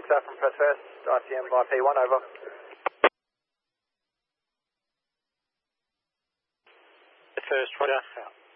south from Perth First, ICM by P1, over. First, right out.